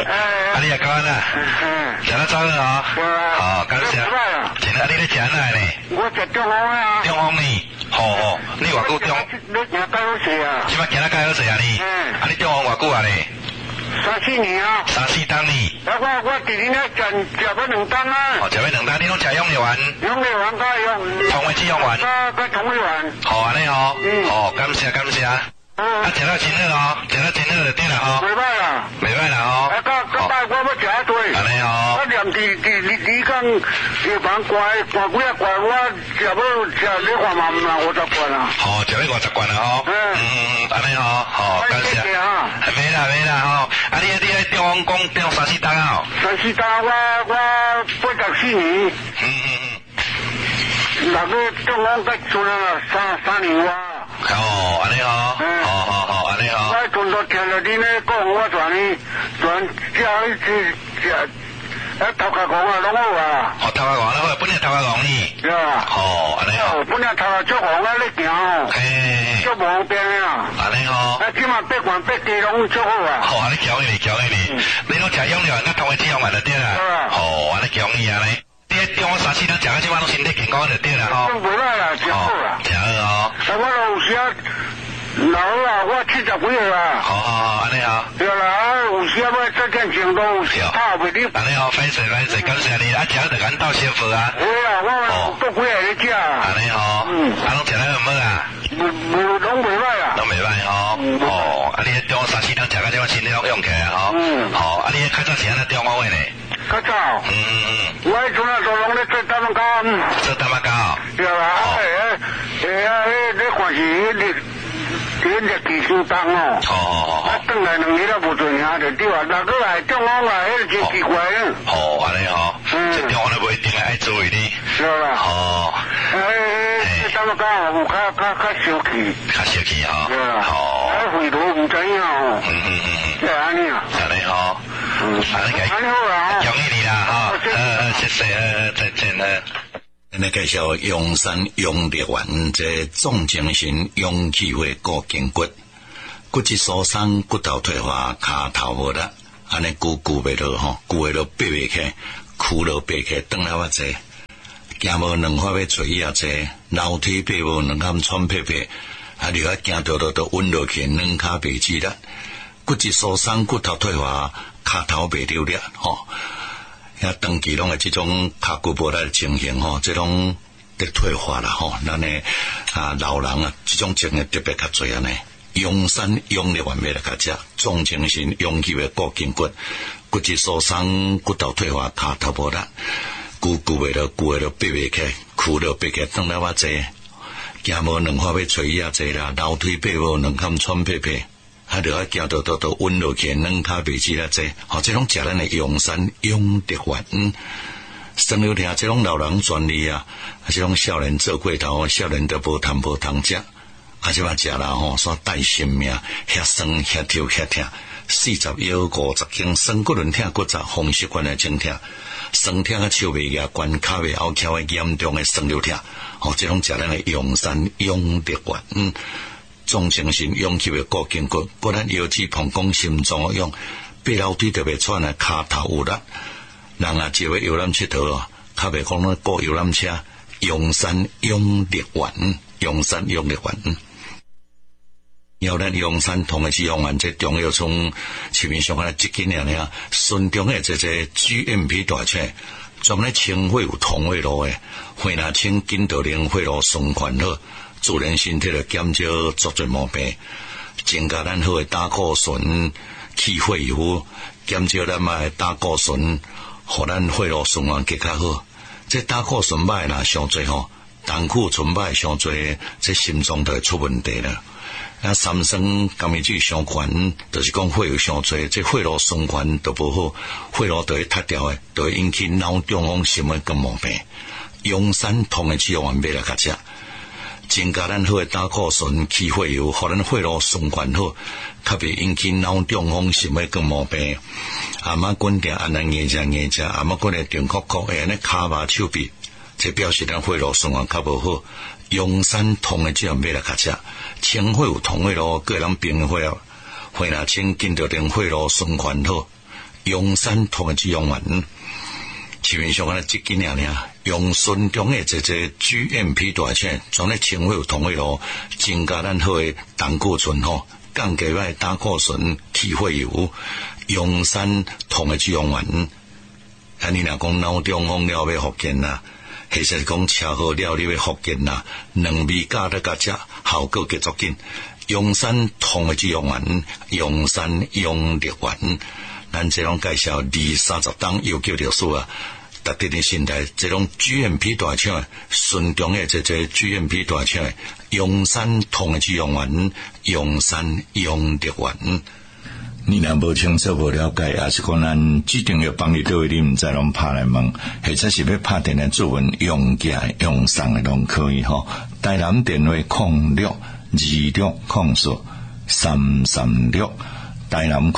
你也搞啦？食得早了哦。好，感谢。今日你咧食哪呢？ 我食中风啊。 中风呢？好，你偌久中？ 你行介好势啊？ 即摆行得介好势啊你？你中风偌久啊你 ？3、4年啊。 3、4冬呢？ 我第二日食要2冬啊。 食要2冬，你拢食养力丸？ 养力丸加用。 通胃止痒丸。 加通胃丸。 好安尼哦。好，感谢。食到真好哦，食到真好就对啦哦。 袂歹啦。 袂歹啦哦。 到摆我要食啊多。 安尼哦。 我连你讲药房挂几啊罐，我食要食你看嘛唔啦50罐啊。 好，食要50罐啊哦。安尼哦，好，感谢。没啦哦。你喺中央讲中3、4冬啊 ？3、4冬我84年。那个中央在做了3年哇。 哦，安尼哦。好，安尼哦。 我从头听到你呢讲，我全食头壳讲啊，拢好啊。 头壳讲拢好，本来头壳讲呢。 对啊。 哦，安尼哦。 本来头壳足红啊，你行哦。 嘿。 足毛病啊。 安尼哦。 即嘛8罐8鸡拢足好啊。 好，你强你，你拢食养料，甲通胃止痒丸就对啦。好，安尼强你啊你。你喺中3、4冬食啊，即摆拢身体健康就对啦吼。 袂歹啦，真好啦。 真好哦。 我有时老啊，我70几岁啊。 好，安尼啊。 对啦，有时要做点程度，拍袂你。 安尼哦，歹势，感谢你，食就赶到媳妇啊。 会啊，我都几下咧食。 安尼哦。拢食得好啊？ 拢袂歹啊。 拢袂歹吼。你喺中3、4冬食到即摆身体拢用起来吼。好，你较早是安怎中风的呢？ 较早。我迄阵啊，都拢咧做担仔工。 做担仔工。 对啦，你看是日期相当哦。转来2日都无做啥就对啊。若过来中风啊，迄真奇怪啊。 安尼吼。这中风都无一定爱做的呢。 对啦。担仔工有较小气。 较小气吼。 对啦。回头唔知影哦。即系安尼啊。 安尼吼。 安尼好啦。 恭喜你啦哈。谢谢，再见了。来介绍阳山阳力丸，这重精神阳气会固筋骨，骨质疏松、骨头退化、骹头无力，安尼久袂落吼，久会落爬袂起，躯落爬起，转来我济，行无2发要找伊也济，楼梯爬无2坎喘屁屁，你啊行到都稳落去，2骹袂支力，骨质疏松、骨头退化、骹头袂流力吼。遐长期拢系这种脚骨无力的情形吼，这种得退化啦吼。咱诶老人啊，这种情形特别较侪安尼。阳山阳力丸要来甲食，重精神、阳气的固筋骨，骨质疏松、骨头退化、骹头无力，久袂落，爬袂起，躯落爬起，转来我济，行无2发要找伊也济啦，楼梯爬无2坎喘屁屁。就要行到稳落去，2骹袂支啦济，这种食咱的阳山阳力丸，生了听这种老人专利啊，这种少年做过头，少年都无通食，这嘛食啦吼，煞带性命，遐酸遐跳遐痛，40腰50斤，酸骨轮痛骨折，风湿关节症痛，酸痛啊手袂牙关，骹袂拗翘的严重的酸了痛，这种食咱的阳山阳力丸，重精神阳气的固筋骨，不然腰子膀胱心脏的用，爬楼梯特别喘的骹头有力，人啊就要游览佚佗哦，较袂讲那过游览车，阳山阳力丸，阳山阳力丸。要咱阳山同的止痒丸，这中药从市面上看1斤尔，顺中的这 GMP 大车，专门清血有通血路的，血若清筋道灵，血路顺环好。自然身体就减少足侪毛病，增加咱好的胆固醇、去血油，减少咱的胆固醇，互咱血路循环更较好。这胆固醇歹啦上侪吼，胆固醇歹上侪，这心脏就会出问题了。三酸甘味水上悬，就是讲血油上侪，这血路循环都无好，血路就会塌掉的，就会引起脑中风、心的各毛病。阳山通的止痒丸要来甲食。增加咱好的胆固醇、去血油，互咱血路循环好，较袂引起脑中风、心的各毛病。阿妈滚定安尼硬食，阿妈滚的定壳壳，安尼骹麻手臂，这表示咱血路循环较无好。阳山通的止痒要来甲食，清血有通血路，个人平血若清，筋着令血路循环好。 阳山同的用完，市面上即几年用顺中的这 GMP 大厂，从咧清血同位咯，增加咱好的胆固醇吼，降低咱胆固醇起血油，阳山同的用完。你若讲脑中风了要复健啦，其实讲车祸了你要复健啦，两味加得加食，效果极足紧。阳山同的用完，阳山用力丸，咱这种介绍20-30档有叫历史啊。特定的身体，这种 GMP 大厂的，顺中的这 GMP 大厂的，阳山同的用完，阳山用力丸。 你若无清楚无了解，也是讲咱指定要帮你倒位，你毋知拢拍来问，或者是要拍电来做文用价用送的拢可以吼。台南电话0626040336，台南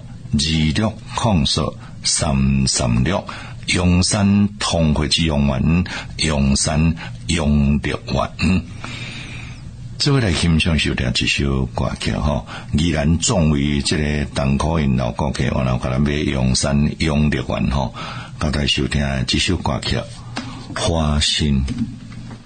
0626040336，阳山通血之用丸，阳山用力丸。这位来欣赏收听一首歌曲吼，依然作为这个东科因老歌曲，我老甲咱买阳山用力丸吼，甲大家收听这首歌曲《花心》。